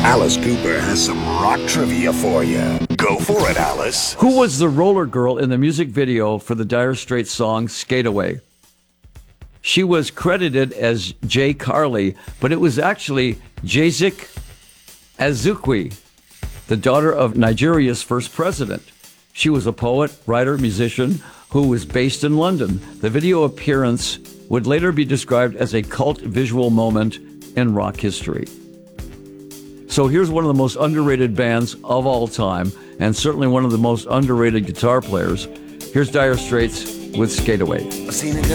Alice Cooper has some rock trivia for you. Go for it, Alice. Who was the roller girl in the music video for the Dire Straits song Skate Away? She was credited as Jay Carley, but it was actually Jessic Azukwe, the daughter of Nigeria's first president. She was a poet, writer, musician who was based in London. The video appearance would later be described as a cult visual moment in rock history. So here's one of the most underrated bands of all time, and certainly one of the most underrated guitar players. Here's Dire Straits with Skate Away.